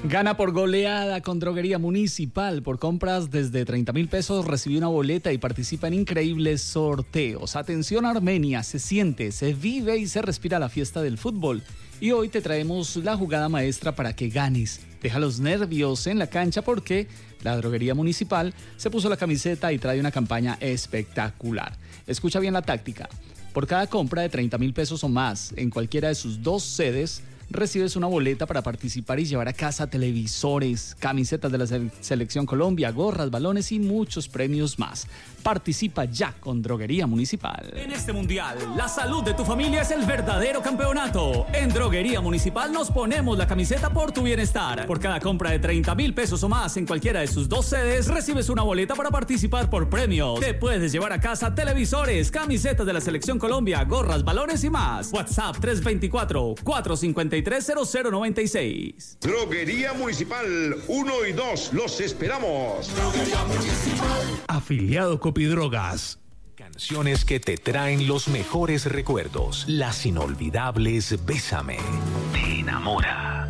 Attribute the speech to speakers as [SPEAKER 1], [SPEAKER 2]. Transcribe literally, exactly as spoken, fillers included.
[SPEAKER 1] Gana por goleada con Droguería Municipal. Por compras desde treinta mil pesos recibe una boleta y participa en increíbles sorteos. Atención Armenia, se siente, se vive y se respira la fiesta del fútbol. Y hoy te traemos la jugada maestra para que ganes. Deja los nervios en la cancha porque la Droguería Municipal se puso la camiseta y trae una campaña espectacular. Escucha bien la táctica. Por cada compra de treinta mil pesos o más en cualquiera de sus dos sedes, recibes una boleta para participar y llevar a casa televisores, camisetas de la Selección Colombia, gorras, balones y muchos premios más. Participa ya con Droguería Municipal.
[SPEAKER 2] En este mundial, la salud de tu familia es el verdadero campeonato. En Droguería Municipal nos ponemos la camiseta por tu bienestar. Por cada compra de treinta mil pesos o más en cualquiera de sus dos sedes, recibes una boleta para participar por premios. Te puedes llevar a casa televisores, camisetas de la Selección Colombia, gorras, balones y más. WhatsApp tres dos cuatro, cuatro cinco tres, cero cero nueve seis.
[SPEAKER 3] Droguería Municipal uno y dos, los esperamos.
[SPEAKER 4] Droguería Municipal.
[SPEAKER 5] Afiliado Copidrogas.
[SPEAKER 6] Canciones que te traen los mejores recuerdos. Las inolvidables Bésame. Te enamora.